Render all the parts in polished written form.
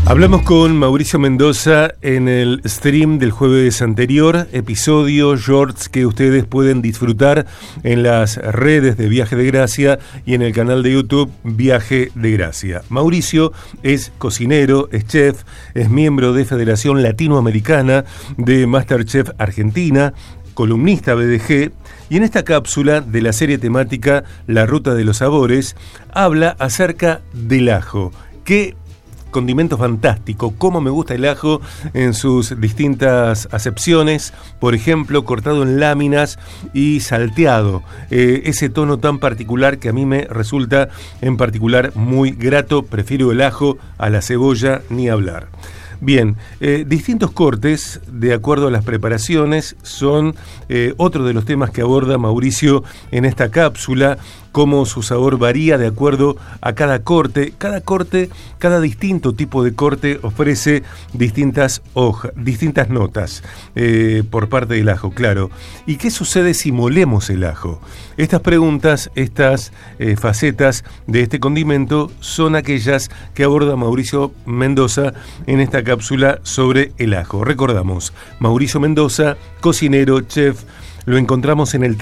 Hablamos con Mauricio Mendoza en el stream del jueves anterior, episodio, shorts que ustedes pueden disfrutar en las redes de Viaje de Gracia y en el canal de YouTube Viaje de Gracia. Mauricio es cocinero, es chef, es miembro de Federación Latinoamericana de MasterChef Argentina, columnista BDG, y en esta cápsula de la serie temática La Ruta de los Sabores habla acerca del ajo. ¿Qué condimento fantástico? Cómo me gusta el ajo en sus distintas acepciones, por ejemplo, cortado en láminas y salteado. Ese tono tan particular que a mí me resulta en particular muy grato. Prefiero el ajo a la cebolla, ni hablar. Bien, distintos cortes de acuerdo a las preparaciones son otro de los temas que aborda Mauricio en esta cápsula, cómo su sabor varía de acuerdo a cada corte. Cada distinto tipo de corte ofrece distintas notas por parte del ajo, claro. ¿Y qué sucede si molemos el ajo? Estas preguntas, estas facetas de este condimento son aquellas que aborda Mauricio Mendoza en esta cápsula sobre el ajo. Recordamos, Mauricio Mendoza, cocinero, chef. Lo encontramos en el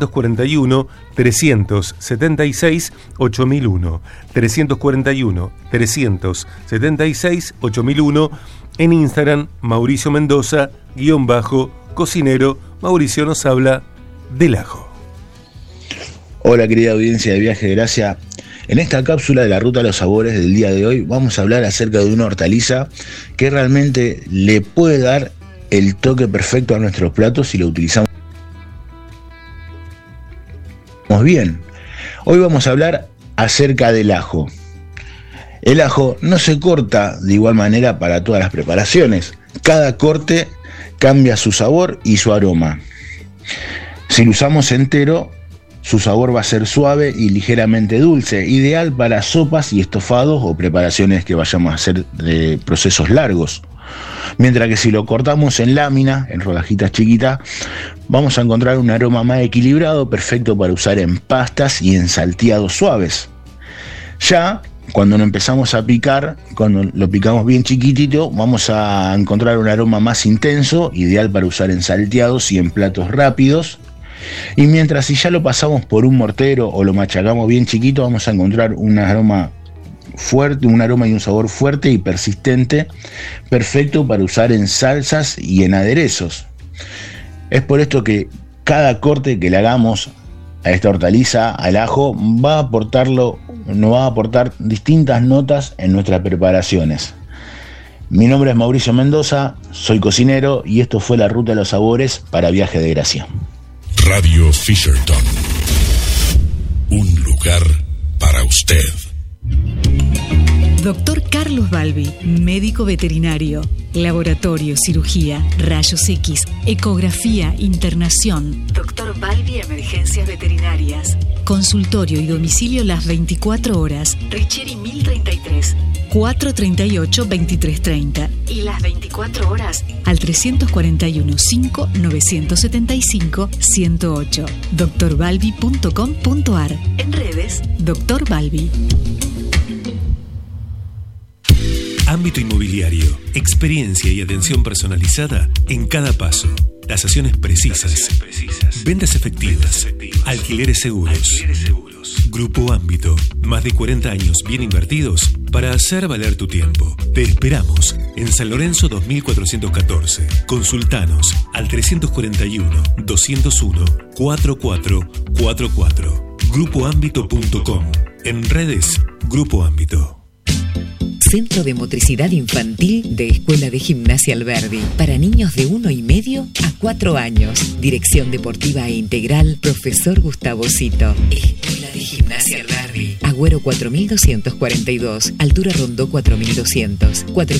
341-376-8001. 341-376-8001. En Instagram, Mauricio Mendoza, _cocinero. Mauricio nos habla del ajo. Hola querida audiencia de Viaje de Gracia. En esta cápsula de la Ruta a los Sabores del día de hoy vamos a hablar acerca de una hortaliza que realmente le puede dar el toque perfecto a nuestros platos si lo utilizamos bien. Hoy vamos a hablar acerca del ajo. El ajo no se corta de igual manera para todas las preparaciones. Cada corte cambia su sabor y su aroma. Si lo usamos entero, su sabor va a ser suave y ligeramente dulce, ideal para sopas y estofados o preparaciones que vayamos a hacer de procesos largos. Mientras que si lo cortamos en lámina, en rodajitas chiquitas, vamos a encontrar un aroma más equilibrado, perfecto para usar en pastas y en salteados suaves. Ya cuando lo empezamos a picar, cuando lo picamos bien chiquitito, vamos a encontrar un aroma más intenso, ideal para usar en salteados y en platos rápidos. Y mientras si ya lo pasamos por un mortero o lo machacamos bien chiquito, vamos a encontrar un aroma fuerte, un aroma y un sabor fuerte y persistente, perfecto para usar en salsas y en aderezos. Es por esto que cada corte que le hagamos a esta hortaliza, al ajo, nos va a aportar distintas notas en nuestras preparaciones. Mi nombre es Mauricio Mendoza, soy cocinero y esto fue La Ruta de los Sabores para Viaje de Gracia. Radio Fisherton, un lugar para usted. Doctor Carlos Balbi, médico veterinario, laboratorio, cirugía, rayos X, ecografía, internación. Doctor Balbi, emergencias veterinarias. Consultorio y domicilio las 24 horas. Richieri 1033, 438-2330. Y las 24 horas al 341-5-975-108. drbalbi.com.ar. En redes, Doctor Balbi. Ámbito inmobiliario, experiencia y atención personalizada en cada paso. Tasaciones precisas. Ventas efectivas. Alquileres seguros. Grupo Ámbito. Más de 40 años bien invertidos para hacer valer tu tiempo. Te esperamos en San Lorenzo 2414. Consultanos al 341-201-4444. Grupoámbito.com. En redes, Grupo Ámbito. Centro de Motricidad Infantil de Escuela de Gimnasia Alberdi. Para niños de 1,5 a 4 años. Dirección Deportiva e Integral, Profesor Gustavo Cito. Escuela de Gimnasia Alberdi. Agüero 4242. Altura Rondó 4200.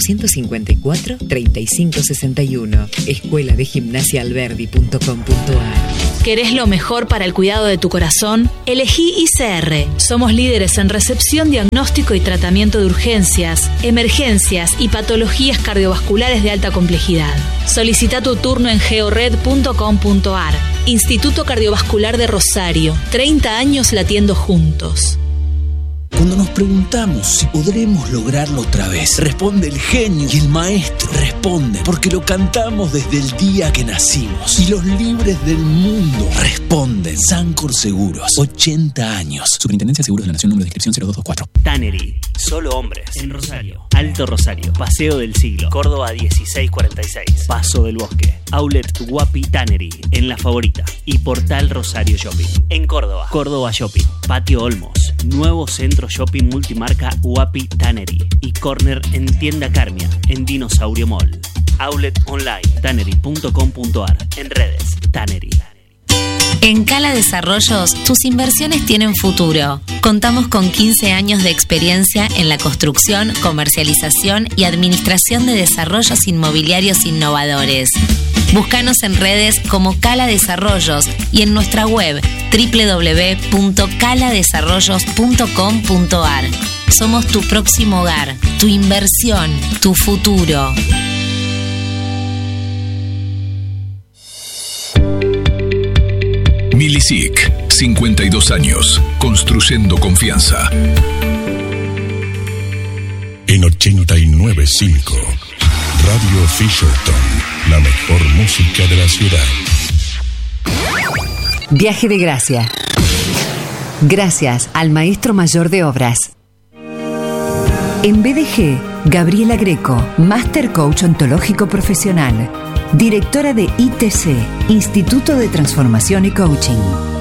454-3561. Escuela de Gimnasiaalberdi.com.ar. ¿Querés lo mejor para el cuidado de tu corazón? Elegí ICR. Somos líderes en recepción, diagnóstico y tratamiento de urgencias, emergencias y patologías cardiovasculares de alta complejidad. Solicita tu turno en geored.com.ar. Instituto Cardiovascular de Rosario. 30 años latiendo juntos. Cuando nos preguntamos si podremos lograrlo otra vez, responde el genio y el maestro. Responden porque lo cantamos desde el día que nacimos. Y los libres del mundo responden. Sancor Seguros, 80 años. Superintendencia de Seguros de la Nación, número de inscripción 0224. Tannery, solo hombres. En Rosario, Alto Rosario, Paseo del Siglo, Córdoba 1646, Paso del Bosque. Outlet Guapi Tannery, en La Favorita. Y Portal Rosario Shopping. En Córdoba, Córdoba Shopping, Patio Olmos. Nuevo centro shopping multimarca Guapi Tannery. Y corner en Tienda Carmia, en Dinosaurio Mall. Outlet online, tannery.com.ar. En redes, Tannery. En Cala Desarrollos, tus inversiones tienen futuro. Contamos con 15 años de experiencia en la construcción, comercialización y administración de desarrollos inmobiliarios innovadores. Búscanos en redes como Cala Desarrollos y en nuestra web www.caladesarrollos.com.ar. Somos tu próximo hogar, tu inversión, tu futuro. Milisic, 52 años, construyendo confianza. En 89.5, Radio Fisherton, la mejor música de la ciudad. Viaje de Gracia. Gracias al maestro mayor de obras. En BDG, Gabriela Greco, Master Coach Ontológico Profesional. Directora de ITC, Instituto de Transformación y Coaching.